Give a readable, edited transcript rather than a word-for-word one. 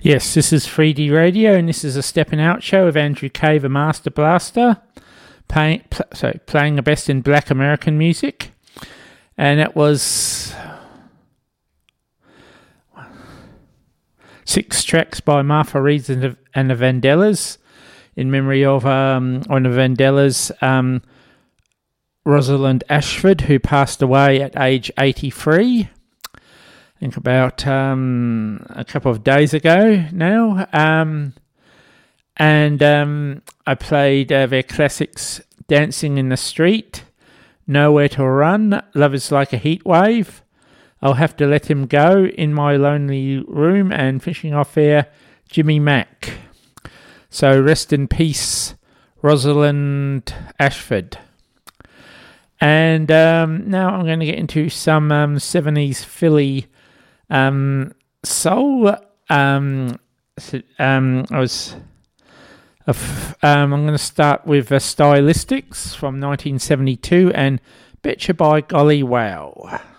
Yes, this is 3D Radio, and this is a Stepping Out show of Andrew Cave, a Master Blaster, playing the best in black American music. And it was 6 tracks by Martha Reeves and the Vandellas in memory of one of the Vandellas, Rosalind Ashford, who passed away at age 83. I think about a couple of days ago now. And I played their classics, Dancing in the Street, Nowhere to Run, Love is Like a Heat Wave, I'll Have to Let Him Go, In My Lonely Room, and finishing off there, Jimmy Mack. So rest in peace, Rosalind Ashford. And now I'm going to get into some 70s Philly soul. I'm going to start with Stylistics from 1972 and Betcha by Golly Wow.